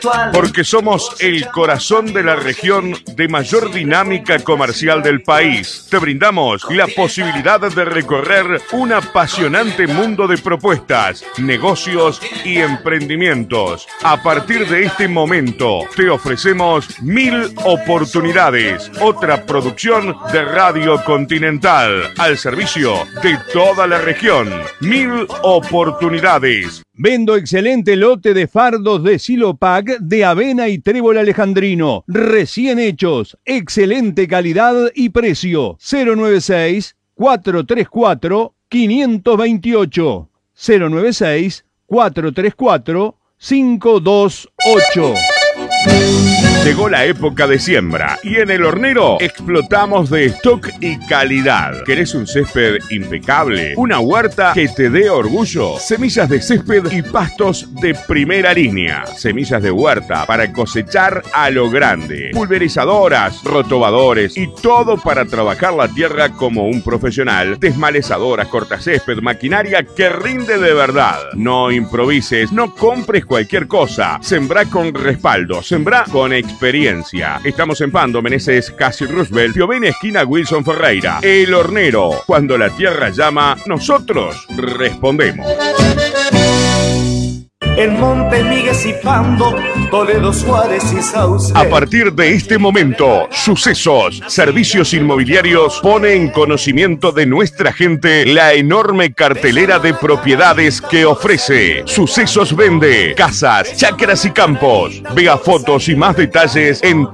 virtual. Porque somos el corazón de la región de mayor dinámica comercial del país. Te brindamos la posibilidad de recorrer un apasionante mundo de propuestas, negocios y emprendimientos. A partir de este momento, te ofrecemos 1000 oportunidades. Otra producción de Radio Continental al servicio de toda la región. 1000 oportunidades. Vendo excelente lote de fardos de Silopac de avena y trébol alejandrino. Recién hechos. Excelente calidad y precio. 096-434-528. 096-434-528. Llegó la época de siembra y en el hornero explotamos de stock y calidad. ¿Querés un césped impecable? ¿Una huerta que te dé orgullo? Semillas de césped y pastos de primera línea. Semillas de huerta para cosechar a lo grande. Pulverizadoras, rotobadores y todo para trabajar la tierra como un profesional. Desmalezadoras, cortacésped, maquinaria que rinde de verdad. No improvises, no compres cualquier cosa. Sembrá con respaldo, sembrá con experiencia. Estamos en Pando, Meneses, Casi Roosevelt, Piovene, esquina Wilson Ferreira. El Hornero. Cuando la tierra llama, nosotros respondemos. En Montes, Migues y Pando, Toledo, Suárez y Sauce. A partir de este momento, Sucesos Servicios Inmobiliarios pone en conocimiento de nuestra gente la enorme cartelera de propiedades que ofrece. Sucesos vende casas, chacras y campos. Vea fotos y más detalles en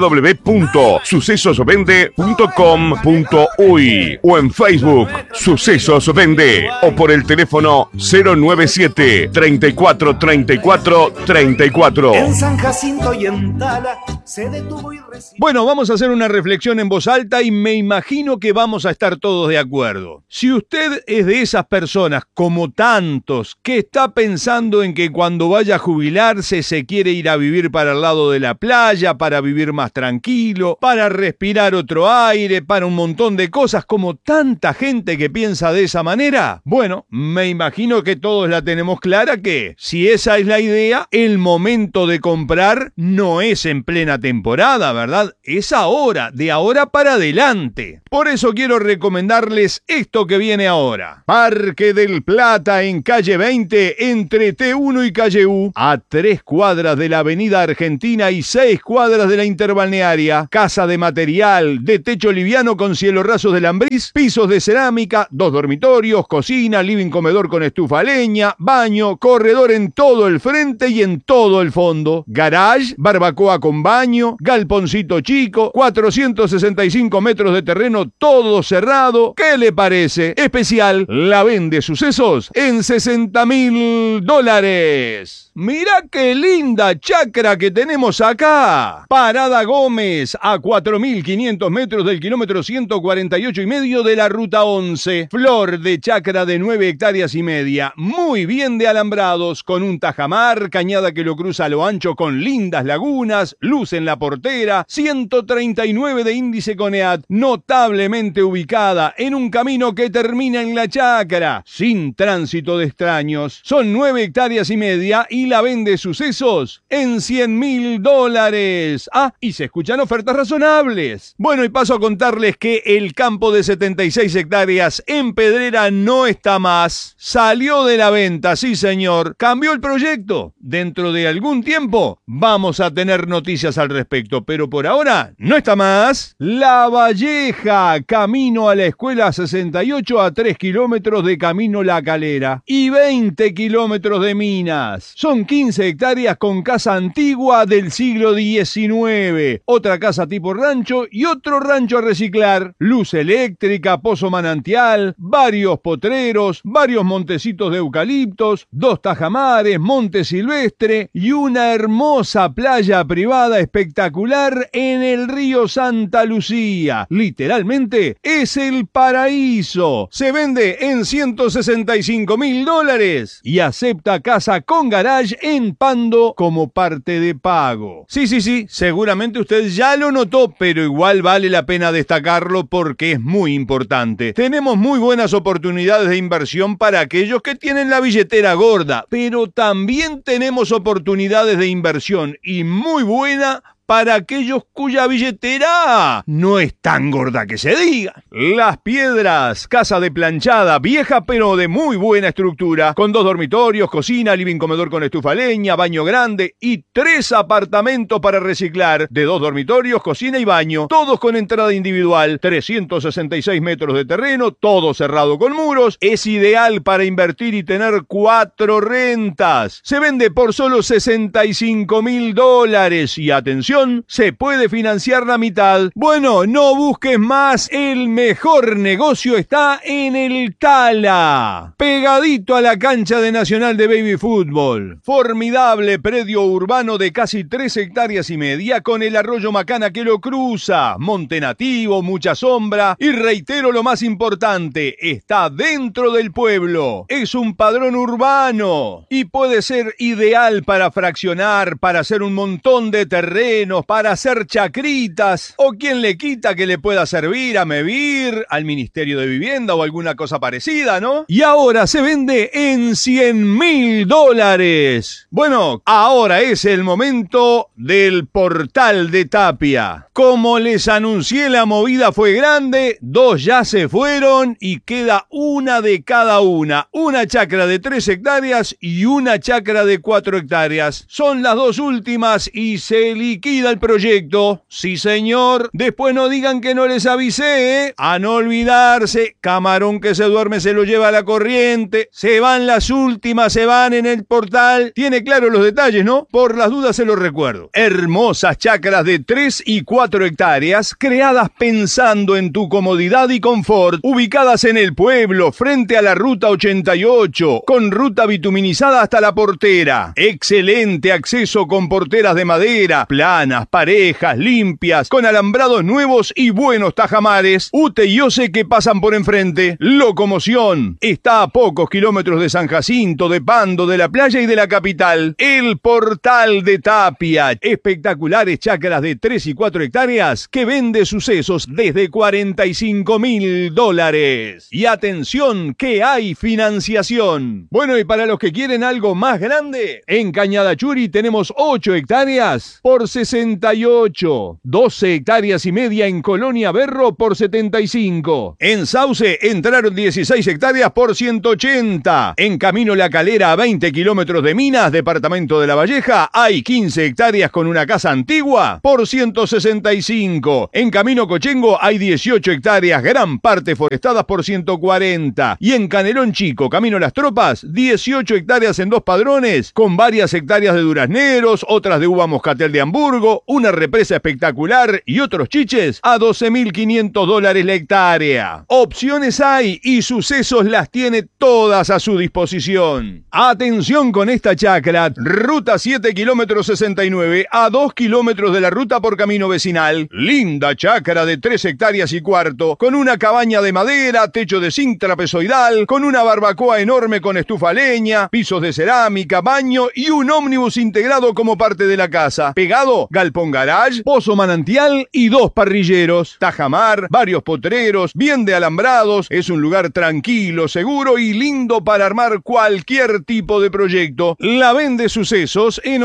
www.sucesosvende.com.uy o en Facebook Sucesos Vende o por el teléfono 097 34 34 34. En San Jacinto y en Tala se detuvo y recibió. Bueno, vamos a hacer una reflexión en voz alta y me imagino que vamos a estar todos de acuerdo. Si usted es de esas personas, como tantos, que está pensando en que cuando vaya a jubilarse se quiere ir a vivir para el lado de la playa, para vivir más tranquilo, para respirar otro aire, para un montón de cosas, como tanta gente que piensa de esa manera, bueno, me imagino que todos la tenemos clara que si esa es la idea, el momento de comprar no es en plena temporada, ¿verdad? Es ahora, de ahora para adelante. Por eso quiero recomendarles esto que viene ahora. Parque del Plata en calle 20, entre T1 y calle U, a 3 cuadras de la avenida Argentina y 6 cuadras de la interbalnearia. Casa de material, de techo liviano con cielo raso de lambriz, pisos de cerámica, 2 dormitorios, cocina, living comedor con estufa a leña, baño, corredor en todo el frente y en todo el fondo, garage, barbacoa con baño, galponcito chico, 465 metros de terreno todo cerrado. ¿Qué le parece? Especial, la vende Sucesos en $60.000. Mira qué linda chacra que tenemos acá. Parada Gómez, a 4.500 metros del kilómetro 148,5 de la ruta 11. Flor de chacra de 9 hectáreas y media, muy bien de alambrados, con un tajamar, cañada que lo cruza a lo ancho con lindas lagunas, luz en la portera, 139 de índice CONEAT, notablemente ubicada en un camino que termina en la chacra, sin tránsito de extraños. Son 9 hectáreas y media y la vende Sucesos en $100.000. Ah, y se escuchan ofertas razonables. Bueno, y paso a contarles que el campo de 76 hectáreas en Pedrera no está más. Salió de la venta, sí señor. Cambió el proyecto. Dentro de algún tiempo vamos a tener noticias al respecto, pero por ahora no está más. La Valleja, camino a la escuela 68, a 3 kilómetros de camino La Calera y 20 kilómetros de Minas. Son 15 hectáreas con casa antigua del siglo XIX, otra casa tipo rancho y otro rancho a reciclar, luz eléctrica, pozo manantial, varios potreros, varios montecitos de eucaliptos, 2 tajamares, monte silvestre y una hermosa playa privada espectacular en el río Santa Lucía. Literalmente es el paraíso. Se vende en $165.000 y acepta casa con garaje garage en Pando como parte de pago. Sí, seguramente usted ya lo notó, pero igual vale la pena destacarlo porque es muy importante. Tenemos muy buenas oportunidades de inversión para aquellos que tienen la billetera gorda, pero también tenemos oportunidades de inversión y muy buena para aquellos cuya billetera no es tan gorda que se diga. Las Piedras, casa de planchada, vieja pero de muy buena estructura, con 2 dormitorios, cocina, living comedor con estufa a leña, baño grande y 3 apartamentos para reciclar, de 2 dormitorios, cocina y baño, todos con entrada individual, 366 metros de terreno, todo cerrado con muros, es ideal para invertir y tener 4 rentas. Se vende por solo $65.000 y atención, se puede financiar la mitad. Bueno, no busques más, el mejor negocio está en el Tala, pegadito a la cancha de Nacional de Baby Fútbol. Formidable predio urbano de casi 3 hectáreas y media con el arroyo Macana que lo cruza, monte nativo, mucha sombra y reitero lo más importante, está dentro del pueblo, es un padrón urbano y puede ser ideal para fraccionar, para hacer un montón de terreno, para hacer chacritas, o quien le quita que le pueda servir a Mevir, al Ministerio de Vivienda o alguna cosa parecida, ¿no? Y ahora se vende en $100.000. Bueno, ahora es el momento del Portal de Tapia. Como les anuncié, la movida fue grande, 2 ya se fueron y queda una de cada una. Una chacra de 3 hectáreas y una chacra de 4 hectáreas. Son las 2 últimas y se liquida el proyecto. Sí, señor. Después no digan que no les avisé, ¿eh? A no olvidarse, camarón que se duerme se lo lleva a la corriente. Se van las últimas, se van en el portal. Tiene claro los detalles, ¿no? Por las dudas se los recuerdo. Hermosas chacras de 3 y 4 hectáreas, creadas pensando en tu comodidad y confort, ubicadas en el pueblo, frente a la ruta 88, con ruta bituminizada hasta la portera. Excelente acceso con porteras de madera, planas, parejas, limpias, con alambrados nuevos y buenos tajamares. UTE y OCE que pasan por enfrente. Locomoción. Está a pocos kilómetros de San Jacinto, de Pando, de la playa y de la capital. El Portal de Tapia. Espectaculares chacras de 3 y 4 hectáreas que vende Sucesos desde $45.000. Y atención que hay financiación. Bueno, y para los que quieren algo más grande, en Cañada Churi tenemos 8 hectáreas por 68, 12 hectáreas y media en Colonia Berro por 75. En Sauce entraron 16 hectáreas por 180. En Camino La Calera, a 20 kilómetros de Minas, departamento de La Valleja, hay 15 hectáreas con una casa antigua por 165. En Camino Cochengo hay 18 hectáreas, gran parte forestadas por 140. Y en Canelón Chico, Camino Las Tropas, 18 hectáreas en 2 padrones, con varias hectáreas de durazneros, otras de uva moscatel de Hamburgo, una represa espectacular y otros chiches a $12.500 la hectárea. Opciones hay y Sucesos las tiene todas a su disposición. Atención con esta chacra, ruta 7 kilómetros 69 a 2 kilómetros de la ruta por camino vecinal. Linda chacra de 3 hectáreas y cuarto, con una cabaña de madera, techo de zinc trapezoidal, con una barbacoa enorme con estufa a leña, pisos de cerámica, baño y un ómnibus integrado como parte de la casa. Pegado, galpón garage, pozo manantial y 2 parrilleros, tajamar, varios potreros, bien de alambrados. Es un lugar tranquilo, seguro y lindo para armar cualquier tipo de proyecto. La vende Sucesos en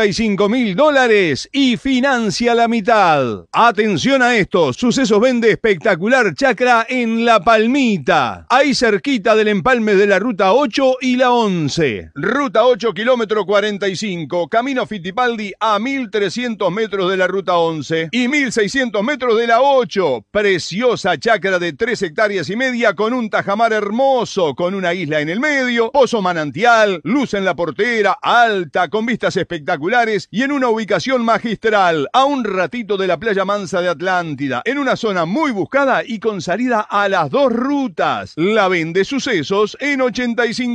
$85.000 y financia la mitad. Atención a esto, Sucesos vende espectacular chacra en La Palmita, ahí cerquita del empalme de la ruta 8 y la 11. Ruta 8 kilómetro 45, camino Fittipaldi a 1.300 metros de la ruta 11 y 1.600 metros de la 8. Preciosa chacra de 3 hectáreas y media con un tajamar hermoso, con una isla en el medio, pozo manantial, luz en la portera, alta, con vistas espectaculares y en una ubicación magistral, a un ratito de la playa mansa de Atlántida, en una zona muy buscada y con salida a las 2 rutas. La vende Sucesos en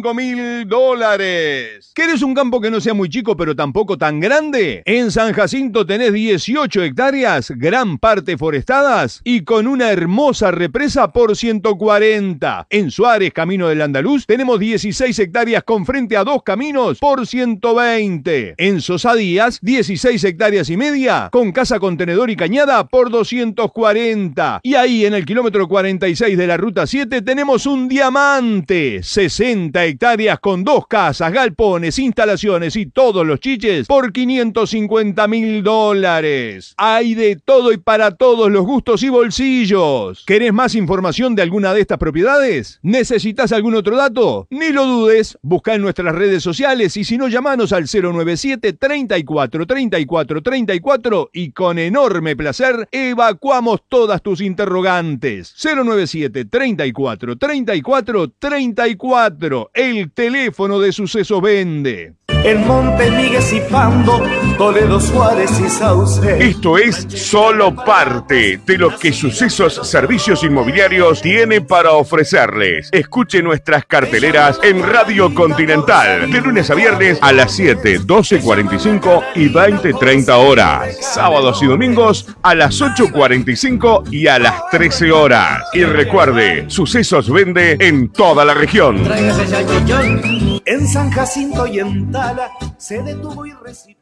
$85.000. ¿Querés un campo que no sea muy chico pero tampoco tan grande? En San Jacinto momento tenés 18 hectáreas, gran parte forestadas y con una hermosa represa por 140. En Suárez, Camino del Andaluz, tenemos 16 hectáreas con frente a 2 caminos por 120. En Sosadías, 16 hectáreas y media con casa contenedor y cañada por 240. Y ahí en el kilómetro 46 de la ruta 7 tenemos un diamante, 60 hectáreas con 2 casas, galpones, instalaciones y todos los chiches por $550.000. Hay de todo y para todos los gustos y bolsillos. ¿Querés más información de alguna de estas propiedades? ¿Necesitas algún otro dato? Ni lo dudes, busca en nuestras redes sociales y si no, llamanos al 097 34 34 34 y con enorme placer evacuamos todas tus interrogantes. 097 34 34 34, el teléfono de Sucesos Vende. En Montemigues y Pando, Toledo, Suárez y Sauce. Esto es solo parte de lo que Sucesos Servicios Inmobiliarios tiene para ofrecerles. Escuche nuestras carteleras en Radio Continental, de lunes a viernes a las 7, 12:45 y 20:30 horas. Sábados y domingos a las 8:45 y a las 13 horas. Y recuerde, Sucesos Vende en toda la región. En San Jacinto y en Tala se detuvo y recibió.